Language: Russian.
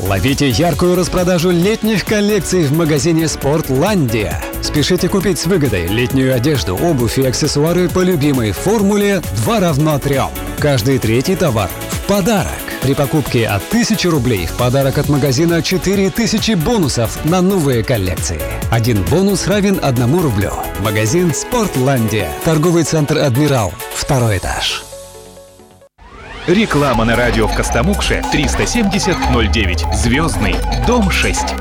Ловите яркую распродажу летних коллекций в магазине «Спортландия». Спешите купить с выгодой летнюю одежду, обувь и аксессуары по любимой формуле 2 равно 3. Каждый третий товар в подарок. При покупке от 1000 рублей в подарок от магазина 4000 бонусов на новые коллекции. Один бонус равен 1 рублю. Магазин «Спортландия». Торговый центр «Адмирал». 2-й этаж. Реклама на радио в Костомукше 370-09. Звездный. Дом 6.